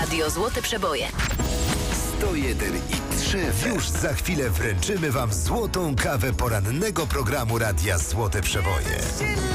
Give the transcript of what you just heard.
Radio Złote Przeboje. 101,3. Już za chwilę wręczymy Wam złotą kawę porannego programu Radia Złote Przeboje.